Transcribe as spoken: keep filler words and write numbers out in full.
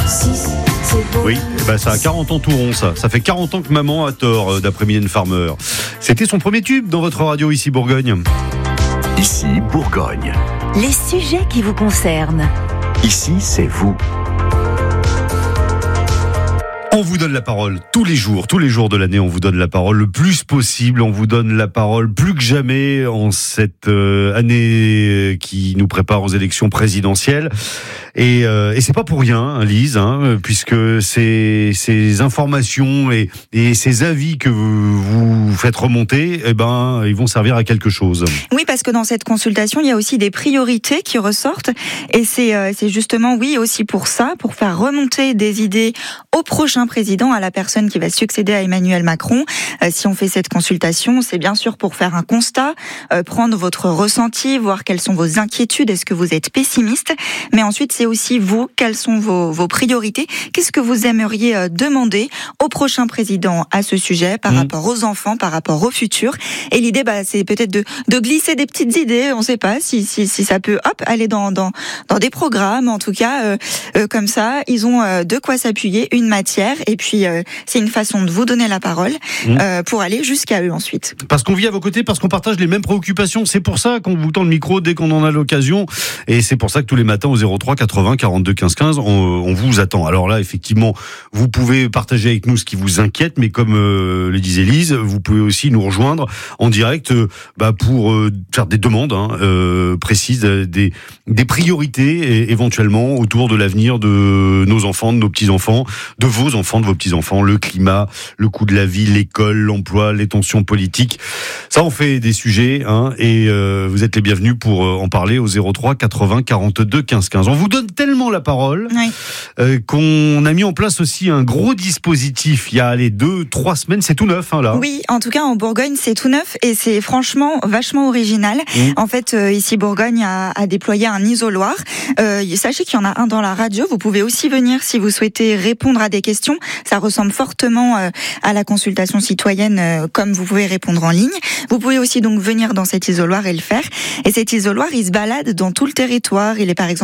Oui, bah ça a quarante ans tout rond, ça. Ça fait quarante ans que maman a tort, d'après Mylène Farmer. C'était son premier tube dans votre radio, ici Bourgogne. Ici Bourgogne. Les sujets qui vous concernent. Ici, c'est vous. On vous donne la parole tous les jours, tous les jours de l'année, on vous donne la parole le plus possible, on vous donne la parole plus que jamais en cette euh, année qui nous prépare aux élections présidentielles. Et, euh, et c'est pas pour rien, hein, Lise, hein, puisque ces, ces informations et, et ces avis que vous, vous faites remonter, eh ben, ils vont servir à quelque chose. Oui, parce que dans cette consultation, il y a aussi des priorités qui ressortent, et c'est, euh, c'est justement, oui, aussi pour ça, pour faire remonter des idées au prochain président, à la personne qui va succéder à Emmanuel Macron. Euh, si on fait cette consultation, c'est bien sûr pour faire un constat, euh, prendre votre ressenti, voir quelles sont vos inquiétudes, est-ce que vous êtes pessimiste, mais ensuite c'est aussi vous, quelles sont vos, vos priorités, qu'est-ce que vous aimeriez euh, demander au prochain président à ce sujet, par mmh. rapport aux enfants, par rapport au futur. Et l'idée, bah, c'est peut-être de, de glisser des petites idées, on ne sait pas si, si, si ça peut hop, aller dans, dans, dans des programmes, en tout cas, euh, euh, comme ça, ils ont euh, de quoi s'appuyer, une matière. Et puis, euh, c'est une façon de vous donner la parole mmh. euh, pour aller jusqu'à eux ensuite. Parce qu'on vit à vos côtés, parce qu'on partage les mêmes préoccupations. C'est pour ça qu'on vous tend le micro dès qu'on en a l'occasion. Et c'est pour ça que tous les matins au zéro trois quatre-vingts quarante-deux quinze quinze, on, on vous attend. Alors là, effectivement, vous pouvez partager avec nous ce qui vous inquiète, mais comme euh, le disait Lise, vous pouvez aussi nous rejoindre en direct euh, bah, pour euh, faire des demandes hein, euh, précises, des, des priorités et, éventuellement autour de l'avenir de nos enfants, de nos petits-enfants, de vos enfants, de vos petits-enfants, le climat, le coût de la vie, l'école, l'emploi, les tensions politiques. Ça, on fait des sujets hein, et euh, vous êtes les bienvenus pour euh, en parler au zéro trois quatre-vingts quarante-deux quinze quinze. On vous donne tellement la parole oui. euh, qu'on a mis en place aussi un gros dispositif il y a les deux, trois semaines. C'est tout neuf hein, là. Oui, en tout cas en Bourgogne, c'est tout neuf et c'est franchement vachement original. Mmh. En fait, euh, ici Bourgogne a, a déployé un isoloir. Euh, sachez qu'il y en a un dans la radio. Vous pouvez aussi venir si vous souhaitez répondre à des questions. Ça ressemble fortement euh, à la consultation citoyenne, euh, comme vous pouvez répondre en ligne. Vous pouvez aussi donc venir dans cet isoloir et le faire. Et cet isoloir, il se balade dans tout le territoire. Il est par exemple